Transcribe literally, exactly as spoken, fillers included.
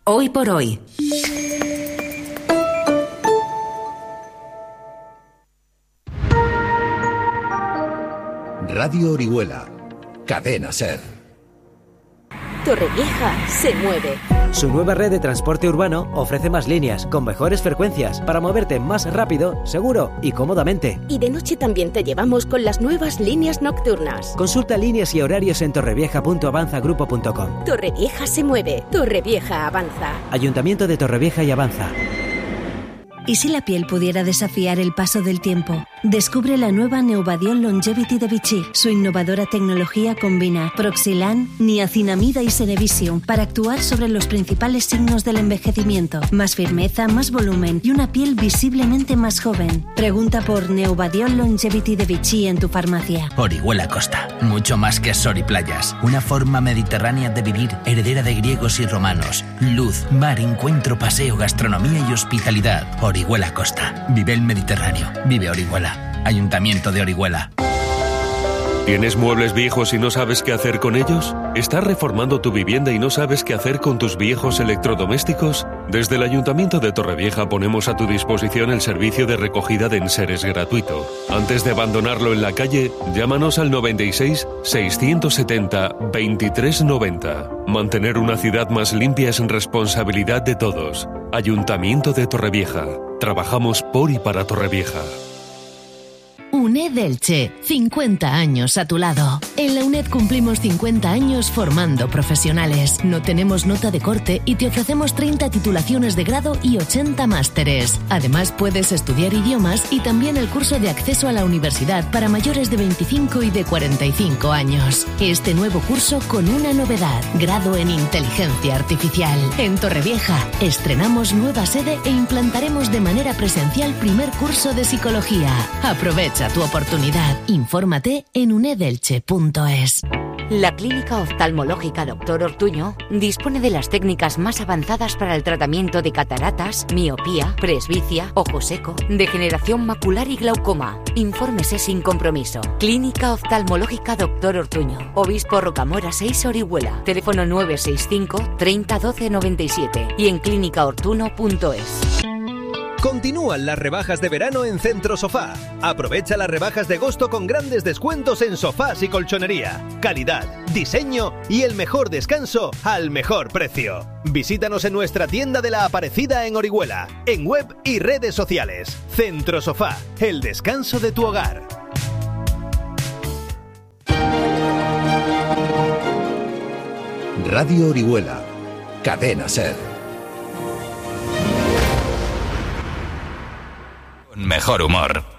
Hoy por hoy. Radio Orihuela, Cadena SER. Torrevieja se mueve. Su nueva red de transporte urbano ofrece más líneas, con mejores frecuencias, para moverte más rápido, seguro y cómodamente. Y de noche también te llevamos con las nuevas líneas nocturnas. Consulta líneas y horarios en torrevieja punto avanza grupo punto com. Torrevieja se mueve. Torrevieja avanza. Ayuntamiento de Torrevieja y Avanza. ¿Y si la piel pudiera desafiar el paso del tiempo? Descubre la nueva Neuvadiol Longevity de Vichy. Su innovadora tecnología combina Proxilan, niacinamida y Senevisium para actuar sobre los principales signos del envejecimiento. Más firmeza, más volumen y una piel visiblemente más joven. Pregunta por Neuvadiol Longevity de Vichy en tu farmacia. Orihuela Costa. Mucho más que sol y playas. Una forma mediterránea de vivir, heredera de griegos y romanos. Luz, mar, encuentro, paseo, gastronomía y hospitalidad. Orihuela Costa. Vive el Mediterráneo. Vive Orihuela. Ayuntamiento de Orihuela. ¿Tienes muebles viejos y no sabes qué hacer con ellos? ¿Estás reformando tu vivienda y no sabes qué hacer con tus viejos electrodomésticos? Desde el Ayuntamiento de Torrevieja ponemos a tu disposición el servicio de recogida de enseres gratuito. Antes de abandonarlo en la calle, llámanos al noventa y seis, seiscientos setenta, veintitrés noventa. Mantener una ciudad más limpia es responsabilidad de todos. Ayuntamiento de Torrevieja. Trabajamos por y para Torrevieja. UNED Elche, cincuenta años a tu lado. En la UNED cumplimos cincuenta años formando profesionales. No tenemos nota de corte y te ofrecemos treinta titulaciones de grado y ochenta másteres. Además puedes estudiar idiomas y también el curso de acceso a la universidad para mayores de veinticinco y de cuarenta y cinco años. Este nuevo curso con una novedad, grado en inteligencia artificial. En Torrevieja estrenamos nueva sede e implantaremos de manera presencial primer curso de psicología. Aprovecha tu oportunidad. Infórmate en unedelche punto es. La Clínica Oftalmológica Doctor Ortuño dispone de las técnicas más avanzadas para el tratamiento de cataratas, miopía, presbicia, ojo seco, degeneración macular y glaucoma. Infórmese sin compromiso. Clínica Oftalmológica Doctor Ortuño. Obispo Rocamora seis, Orihuela. Teléfono nueve seis cinco, treinta, doce, noventa y siete y en clínica ortuno punto es. Continúan las rebajas de verano en Centro Sofá. Aprovecha las rebajas de agosto con grandes descuentos en sofás y colchonería. Calidad, diseño y el mejor descanso al mejor precio. Visítanos en nuestra tienda de La Aparecida en Orihuela, en web y redes sociales. Centro Sofá, el descanso de tu hogar. Radio Orihuela, Cadena SER. Mejor humor.